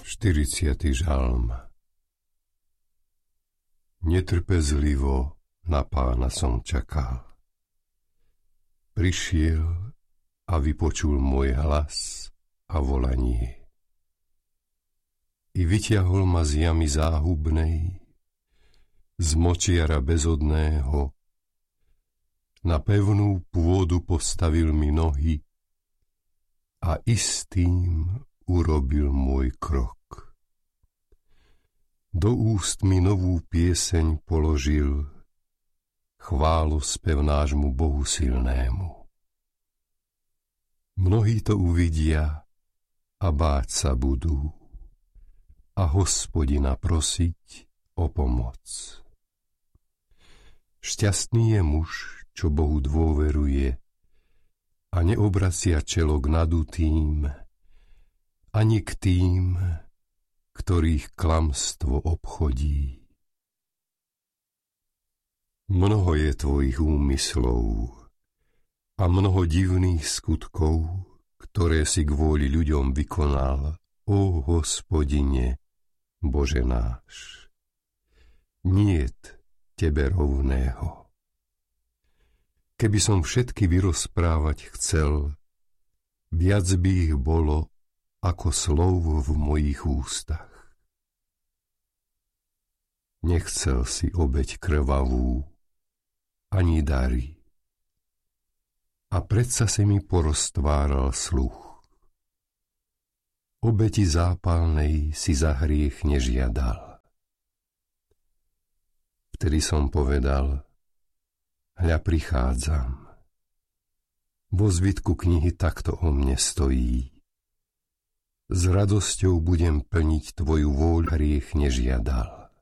40. žalm. Netrpezlivo na Pána som čakal. Prišiel a vypočul môj hlas a volanie. I vyťahol ma z jamy záhubnej, z močiara bezodného. Na pevnú pôdu postavil mi nohy a istým urobil môj krok. Do úst mi novú pieseň položil, chválospev nášmu Bohu silnému. Mnohí to uvidia a báť sa budú a Hospodina prosiť o pomoc. Šťastný je muž, čo Bohu dôveruje a neobracia čelo k nadutým, ani k tým, ktorých klamstvo obchodí. Mnoho je tvojich úmyslov a mnoho divných skutkov, ktoré si kvôli ľuďom vykonal, ó Hospodine, Bože náš. Niet tebe rovného. Keby som všetky vyrozprávať chcel, viac by ich bolo ako slov v mojich ústach. Nechcel si obeť krvavú, ani dary. A predsa si mi poroztváral sluch. Obeti zápalnej si za hriech nežiadal. Vtedy som povedal, hľa prichádzam. Vo zvitku knihy takto o mne stojí. S radosťou budem plniť tvoju vôľu, hriech nežiadal.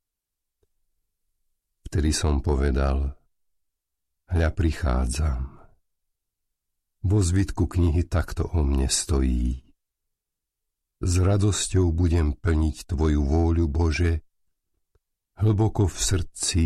Vtedy som povedal, hľa prichádzam. Vo zvitku knihy takto o mne stojí. S radosťou budem plniť tvoju vôľu, Bože, hlboko v srdci